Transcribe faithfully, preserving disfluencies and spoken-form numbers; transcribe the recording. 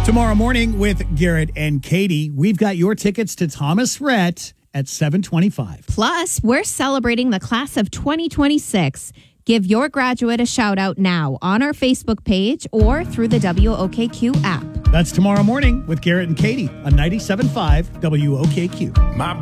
Tomorrow morning with Garrett and Katie, we've got your tickets to Thomas Rhett at seven twenty-five. Plus, we're celebrating the class of twenty twenty-six. Give your graduate a shout out now on our Facebook page or through the W O K Q app. That's tomorrow morning with Garrett and Katie on ninety-seven point five W O K Q. My